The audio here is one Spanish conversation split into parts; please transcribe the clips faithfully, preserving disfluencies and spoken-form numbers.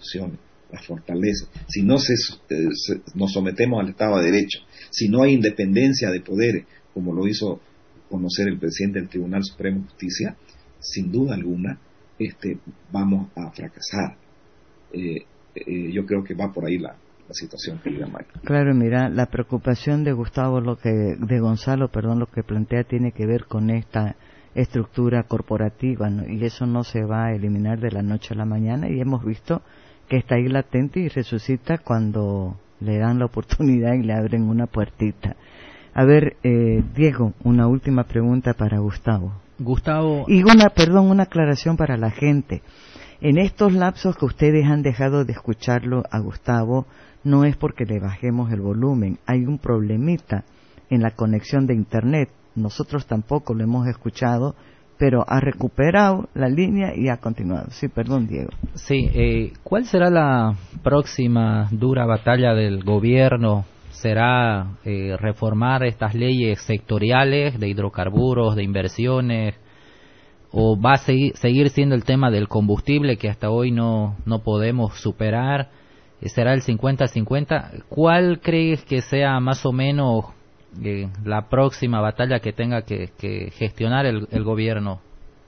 instituciones, las fortalezas, si no se, eh, se, nos sometemos al Estado de Derecho, si no hay independencia de poderes, como lo hizo conocer el presidente del Tribunal Supremo de Justicia, sin duda alguna este, vamos a fracasar. Eh, eh, yo creo que va por ahí la, la situación, querida Mike. Claro, mira, la preocupación de Gustavo, lo que de Gonzalo, perdón, lo que plantea tiene que ver con esta estructura corporativa, ¿no? Y eso no se va a eliminar de la noche a la mañana, y hemos visto que está ahí latente y resucita cuando le dan la oportunidad y le abren una puertita. A ver, eh, Diego, una última pregunta para Gustavo. Gustavo. Y una, perdón, una aclaración para la gente. En estos lapsos que ustedes han dejado de escucharlo a Gustavo, no es porque le bajemos el volumen, hay un problemita en la conexión de internet. Nosotros tampoco lo hemos escuchado, pero ha recuperado la línea y ha continuado. Sí, perdón, Diego. Sí, eh, ¿cuál será la próxima dura batalla del gobierno? ¿Será eh, reformar estas leyes sectoriales de hidrocarburos, de inversiones? ¿O va a seguir, seguir siendo el tema del combustible que hasta hoy no, no podemos superar? ¿Será el cincuenta cincuenta? ¿Cuál crees que sea más o menos eh, la próxima batalla que tenga que, que gestionar el, el gobierno?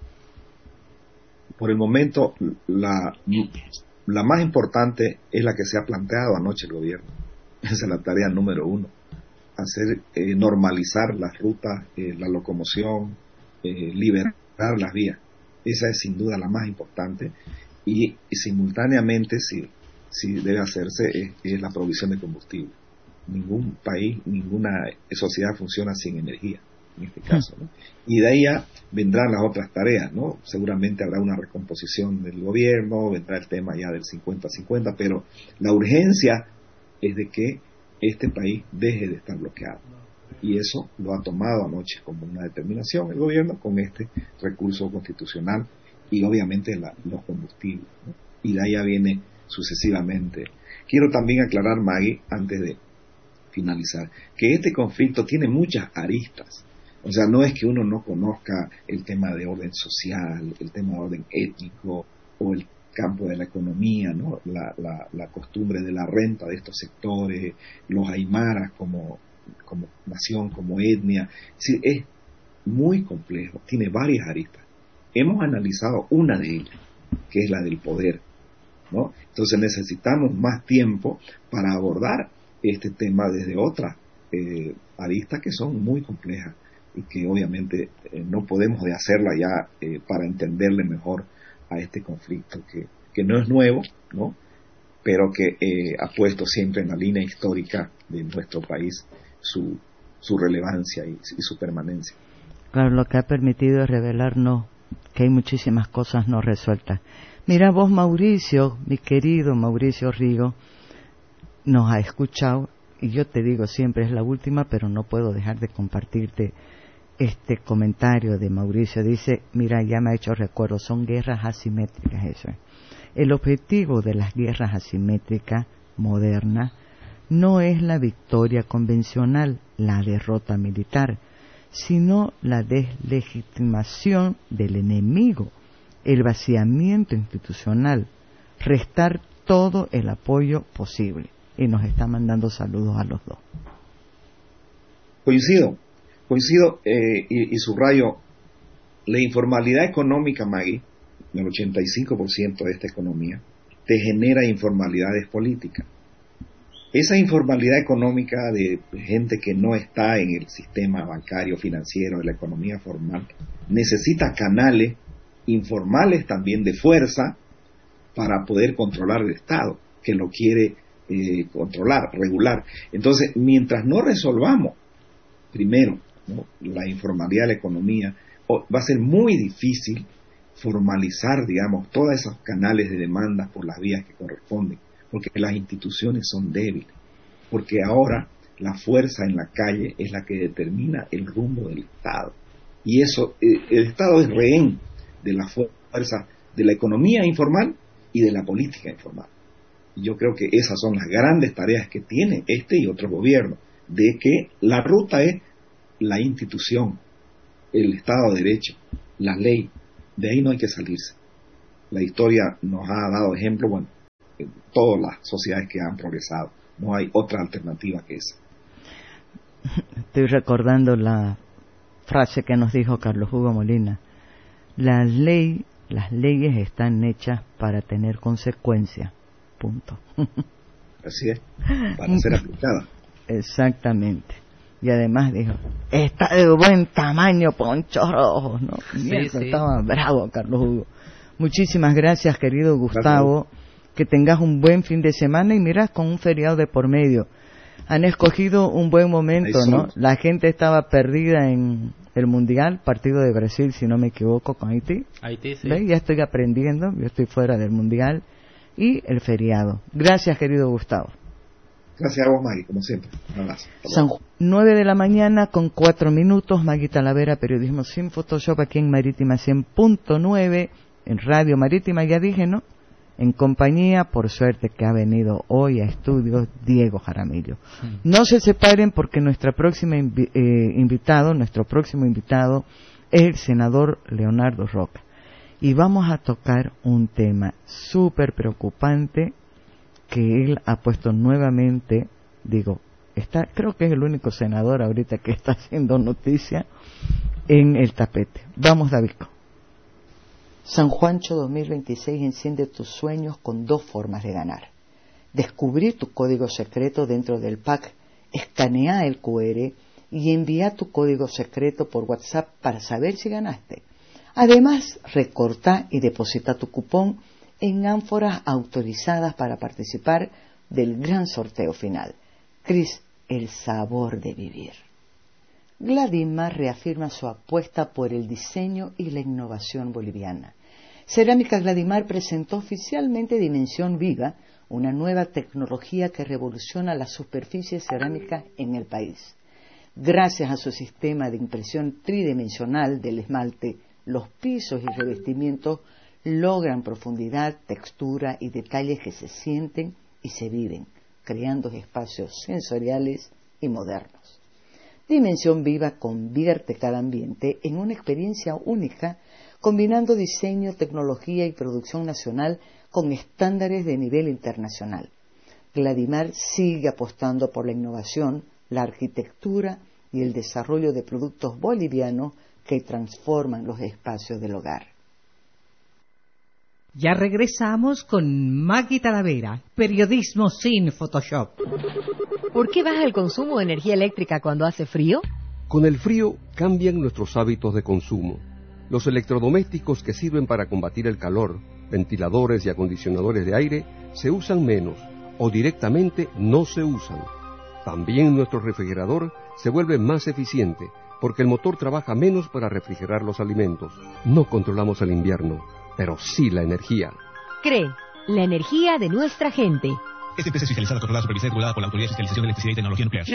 Por el momento, la, la más importante es la que se ha planteado anoche el gobierno. Esa es la tarea número uno. Hacer, eh, normalizar las rutas, eh, la locomoción, eh, liberar las vías. Esa es sin duda la más importante. Y, y simultáneamente, si, si debe hacerse, es, es la provisión de combustible. Ningún país, ninguna sociedad funciona sin energía, en este caso, ¿no? Y de ahí ya vendrán las otras tareas, ¿no? Seguramente habrá una recomposición del gobierno, vendrá el tema ya del cincuenta cincuenta, pero la urgencia es de que este país deje de estar bloqueado. Y eso lo ha tomado anoche como una determinación el gobierno con este recurso constitucional y obviamente la, los combustibles, ¿no? Y de ahí ya viene sucesivamente. Quiero también aclarar, Maggie, antes de finalizar, que este conflicto tiene muchas aristas. O sea, no es que uno no conozca el tema de orden social, el tema de orden étnico o el campo de la economía, ¿no? La, la, la costumbre de la renta de estos sectores, los aymaras como, como nación, como etnia. Es decir, es muy complejo, tiene varias aristas. Hemos analizado una de ellas, que es la del poder, ¿no? Entonces necesitamos más tiempo para abordar este tema desde otras eh, aristas que son muy complejas y que obviamente eh, no podemos de hacerla ya eh, para entenderle mejor a este conflicto que, que no es nuevo, ¿no? Pero que eh, ha puesto siempre en la línea histórica de nuestro país su, su relevancia y, y su permanencia. Claro, lo que ha permitido es revelarnos que hay muchísimas cosas no resueltas. Mira, vos, Mauricio, mi querido Mauricio Rigo, nos ha escuchado, y yo te digo siempre es la última, pero no puedo dejar de compartirte este comentario de Mauricio. Dice, mira, ya me ha hecho recuerdo, son guerras asimétricas eso. El objetivo de las guerras asimétricas modernas no es la victoria convencional, la derrota militar, sino la deslegitimación del enemigo, el vaciamiento institucional, restar todo el apoyo posible. Y nos está mandando saludos a los dos. Coincido, coincido eh, y, y subrayo, la informalidad económica, Maggie, el ochenta y cinco por ciento de esta economía, te genera informalidades políticas. Esa informalidad económica de gente que no está en el sistema bancario, financiero, de la economía formal, necesita canales informales también de fuerza para poder controlar el Estado, que lo quiere eh, controlar, regular. Entonces, mientras no resolvamos, primero, ¿no?, la informalidad de la economía, o, va a ser muy difícil formalizar, digamos, todos esos canales de demandas por las vías que corresponden, porque las instituciones son débiles, porque ahora la fuerza en la calle es la que determina el rumbo del Estado, y eso, eh, el Estado es rehén de la fuerza de la economía informal y de la política informal. Y yo creo que esas son las grandes tareas que tiene este y otros gobiernos, de que la ruta es la institución, el Estado de Derecho, la ley, de ahí no hay que salirse. La historia nos ha dado ejemplo, bueno, eh, todas las sociedades que han progresado. No hay otra alternativa que esa. Estoy recordando la frase que nos dijo Carlos Hugo Molina. La ley, las leyes están hechas para tener consecuencias. Punto. Así es, para ser aplicadas. Exactamente. Y además dijo, está de buen tamaño, Poncho Rojo, ¿no? Sí, Mierda, sí. Estaba bravo, Carlos Hugo. Muchísimas gracias, querido Gustavo. Gracias. Que tengas un buen fin de semana y miras con un feriado de por medio. Han escogido un buen momento, ¿no? La gente estaba perdida en el Mundial, partido de Brasil, si no me equivoco, con Haití. Haití, sí. ¿Ves? Ya estoy aprendiendo, yo estoy fuera del Mundial. Y el feriado. Gracias, querido Gustavo. Gracias a vos, Maggie, como siempre. Un abrazo. San Juan, nueve de la mañana con cuatro minutos. Maggie Talavera, periodismo sin Photoshop, aquí en Marítima cien punto nueve, en Radio Marítima, ya dije, ¿no? En compañía, por suerte, que ha venido hoy a estudios Diego Jaramillo. Sí. No se separen porque nuestra próxima invi- eh, invitado, nuestro próximo invitado es el senador Leonardo Roca. Y vamos a tocar un tema súper preocupante que él ha puesto nuevamente, digo, está, creo que es el único senador ahorita que está haciendo noticia en el tapete. Vamos, David. San Juancho dos mil veintiséis enciende tus sueños con dos formas de ganar. Descubrir tu código secreto dentro del pack, escanea el cu erre y envía tu código secreto por WhatsApp para saber si ganaste. Además, recorta y deposita tu cupón en ánforas autorizadas para participar del gran sorteo final. Cris, el sabor de vivir. Gladimar reafirma su apuesta por el diseño y la innovación boliviana. Cerámica Gladimar presentó oficialmente Dimensión Viva, una nueva tecnología que revoluciona las superficies cerámicas en el país. Gracias a su sistema de impresión tridimensional del esmalte, los pisos y revestimientos logran profundidad, textura y detalles que se sienten y se viven, creando espacios sensoriales y modernos. Dimensión Viva convierte cada ambiente en una experiencia única, combinando diseño, tecnología y producción nacional con estándares de nivel internacional. Gladimar sigue apostando por la innovación, la arquitectura y el desarrollo de productos bolivianos que transforman los espacios del hogar. Ya regresamos con Maggie Talavera, periodismo sin Photoshop. ¿Por qué baja el consumo de energía eléctrica cuando hace frío? Con el frío cambian nuestros hábitos de consumo. Los electrodomésticos que sirven para combatir el calor, ventiladores y acondicionadores de aire, se usan menos o directamente no se usan. También nuestro refrigerador se vuelve más eficiente porque el motor trabaja menos para refrigerar los alimentos. No controlamos el invierno, pero sí la energía. C R E E, la energía de nuestra gente. Esta empresa es fiscalizada, controlada, supervisada y regulada por la Autoridad de Fiscalización de Electricidad y Tecnología Nuclear.